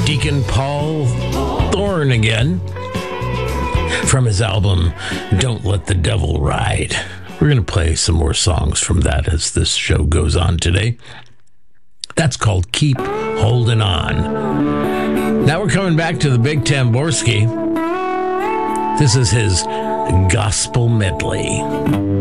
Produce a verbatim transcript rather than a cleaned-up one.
Deacon Paul Thorne again, from his album Don't Let the Devil Ride. We're going to play some more songs from that as this show goes on today. That's called Keep Holding On. Now we're coming back to the Big Tamborski. This is his gospel medley.